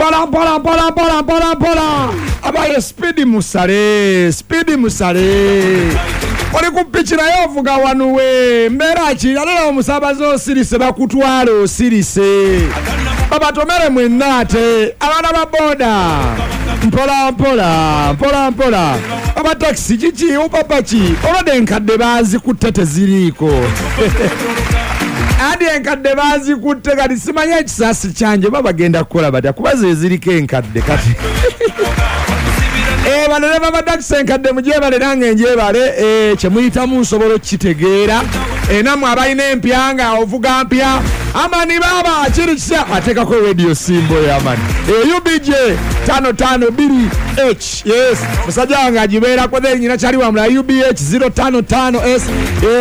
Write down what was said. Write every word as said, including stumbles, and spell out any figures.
mpola mpola mpola mpola mpola mpola abaye speed musale speed musale oli kupichi nayo vuga wanuwe mbera ki alala omusabazi osirise bakutwala osirise baba tomere mwenate abana baboda mpola mpola mpola mpola baba taxi chichi upapa chi olode enkadde bazi kutete ziriko adi enkadde bazi kutte kati simanya ekisasi kyanje baba genda kukola batya kubaza eziriko enkadde kati eh balere baba taxi enkadde muje balere nje bale eh kyemuyitamu nsobolo kitegeera eh namwe abayina empyanga ovuga mpya amani baba kiri kisa ateka ko radio simbo ya amani eh U B J tano tano mbili H yes musajja wange ajibeera ko nyina chali wa mla U B H zero tano tano S eh